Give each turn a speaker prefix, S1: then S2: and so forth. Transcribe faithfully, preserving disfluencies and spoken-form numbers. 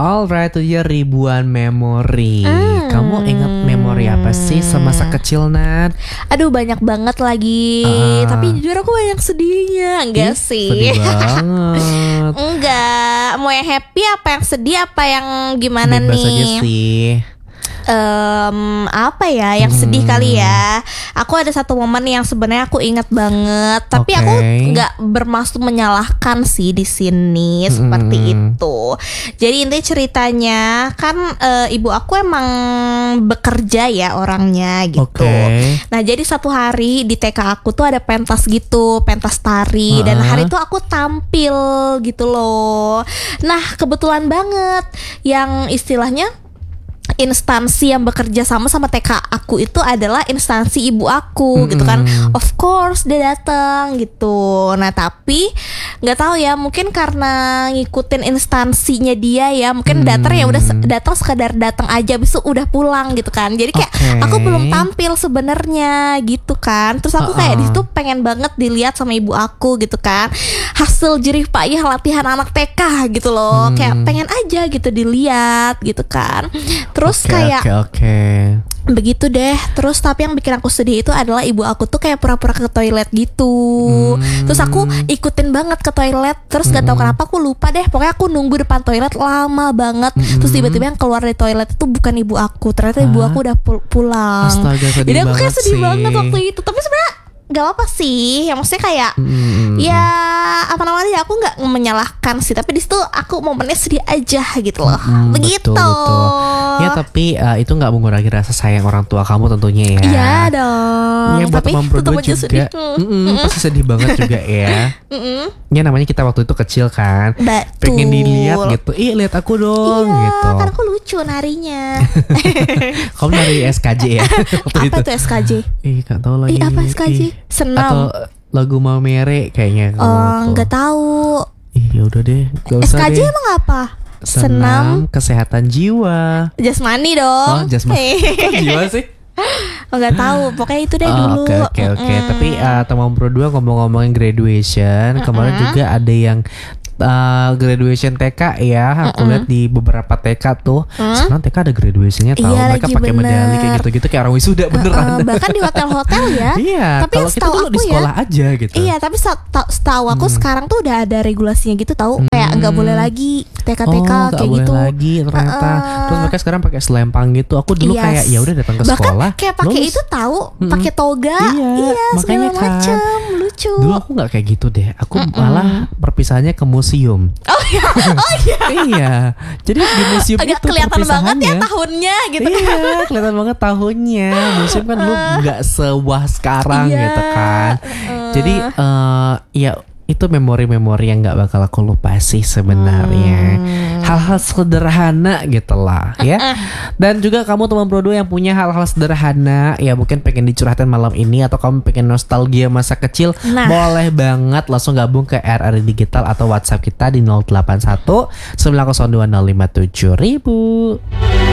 S1: Alright, itu dia ribuan memori.
S2: Hmm.
S1: Kamu ingat memori apa sih semasa kecil, Nat?
S2: Aduh banyak banget lagi.
S1: Ah.
S2: Tapi jujur aku banyak sedihnya. Enggak
S1: Ih,
S2: sih.
S1: sedih banget.
S2: Enggak. Mau yang happy apa yang sedih apa yang gimana
S1: Bebas
S2: nih?
S1: aja sih.
S2: Em, apa ya yang sedih
S1: Hmm.
S2: kali ya. Aku ada satu momen yang sebenarnya aku ingat banget, tapi
S1: Oke.
S2: aku nggak bermaksud menyalahkan sih di sini seperti
S1: Hmm.
S2: itu. Jadi intinya ceritanya kan eh, ibu aku emang bekerja ya orangnya gitu.
S1: Oke.
S2: Nah jadi satu hari di T K aku tuh ada pentas gitu, pentas tari. Dan
S1: Heeh.
S2: hari itu aku tampil gitu loh. Nah kebetulan banget yang istilahnya instansi yang bekerja sama sama T K aku itu adalah instansi ibu aku gitu kan. Of course dia datang gitu. Nah tapi nggak tahu ya, mungkin karena ngikutin instansinya dia ya, mungkin
S1: Hmm.
S2: datang ya udah se- datang sekadar datang aja, abis itu udah pulang gitu kan. Jadi kayak
S1: Oke.
S2: aku belum tampil sebenarnya gitu kan. Terus aku kayak
S1: Uh-uh.
S2: di situ pengen banget dilihat sama ibu aku gitu kan, hasil jerih payah latihan anak T K gitu loh.
S1: Hmm.
S2: Kayak pengen aja gitu dilihat gitu kan. Terus
S1: Oke,
S2: kayak
S1: Oke oke.
S2: begitu deh. Terus tapi yang bikin aku sedih itu adalah ibu aku tuh kayak pura-pura ke toilet gitu.
S1: Hmm.
S2: Terus aku ikutin banget ke toilet. Terus gak tahu kenapa aku lupa deh. Pokoknya aku nunggu depan toilet lama banget. Terus tiba-tiba yang keluar dari toilet itu bukan ibu aku. Ternyata ibu
S1: Hah?
S2: aku udah pul- pulang.
S1: Astaga, sedih
S2: Jadi aku kayak
S1: banget
S2: sedih
S1: sih.
S2: banget waktu itu. Tapi sebenarnya gak apa sih. Yang maksudnya kayak
S1: Hmm.
S2: ya apa namanya, aku nggak menyalahkan sih. Tapi di situ aku momennya sedih aja gitu loh.
S1: Hmm,
S2: Begitu.
S1: betul, betul. Ya tapi uh, itu nggak mengurangi rasa sayang orang tua kamu tentunya ya.
S2: Iya dong.
S1: Ya buat
S2: Tapi
S1: teman
S2: tetap
S1: berdua
S2: aja
S1: juga
S2: sedih.
S1: Mm-mm, pasti sedih banget juga ya.
S2: Mm-mm.
S1: Ya namanya kita waktu itu kecil kan,
S2: Betul.
S1: pengen dilihat gitu. Ih lihat aku dong
S2: Iya,
S1: gitu.
S2: kan aku lucu narinya.
S1: Kamu dari S K J ya waktu
S2: Apa
S1: itu.
S2: tuh S K J?
S1: Ih nggak tahu lagi.
S2: Ih, apa S K J?
S1: Ih,
S2: Senam.
S1: Atau lagu Mamere kayaknya. kamu
S2: Oh,
S1: tuh.
S2: nggak tahu.
S1: Ih ya udah deh, gak
S2: S
S1: usah
S2: K J
S1: deh.
S2: emang apa?
S1: Senam, kesehatan jiwa.
S2: Jasmani dong.
S1: Oh jasmani. Kok jiwa sih?
S2: Oh, nggak tahu. Pokoknya itu deh
S1: Oh,
S2: dulu.
S1: Oke oke oke.
S2: Mm-mm.
S1: Tapi uh, teman berdua ngomong-ngomongin graduation, kemarin juga ada yang uh, graduation T K ya. Aku lihat di beberapa T K tuh. Sekarang T K ada graduationnya tahu.
S2: Iya,
S1: Mereka
S2: lagi
S1: pakai medali
S2: bener.
S1: kayak gitu-gitu kayak orang wisuda beneran.
S2: Uh, bahkan di hotel-hotel ya.
S1: Iya.
S2: Tapi
S1: Kalau
S2: yang
S1: kita
S2: setahu
S1: dulu di
S2: aku ya,
S1: sekolah aja gitu.
S2: Iya, tapi sa- ta- setahu aku sekarang tuh udah ada regulasinya gitu tahu. Kayak nggak boleh lagi T K T K
S1: Oh, nggak
S2: kayak
S1: boleh
S2: gitu.
S1: lagi ternyata.
S2: Uh-uh.
S1: Terus mereka sekarang pakai selempang gitu. Aku dulu
S2: Yes.
S1: kayak ya udah datang ke
S2: Bahkan
S1: sekolah.
S2: kayak pakai
S1: lulus.
S2: itu tahu,
S1: Mm-mm.
S2: pakai toga.
S1: Iya,
S2: Iya,
S1: makanya
S2: segala
S1: kan.
S2: macam. Lucu.
S1: Dulu aku nggak kayak gitu deh. Aku malah perpisahannya ke museum.
S2: Oh iya, oh iya.
S1: Iya. Jadi di museum
S2: Agak
S1: itu
S2: kelihatan banget ya
S1: perpisahannya.
S2: tahunnya gitu kan.
S1: Iya, kelihatan banget tahunnya. Museum kan dulu nggak sewah sekarang
S2: Iya,
S1: gitu kan. Jadi eh ya itu memori-memori yang nggak bakal aku lupa sih sebenarnya. Hal-hal sederhana gitu lah ya. Dan juga kamu teman Pro dua yang punya hal-hal sederhana ya mungkin pengen dicurhatin malam ini atau kamu pengen nostalgia masa kecil,
S2: Nah.
S1: boleh banget langsung gabung ke R R Digital atau WhatsApp kita di nol delapan satu sembilan nol dua nol lima tujuh ribu.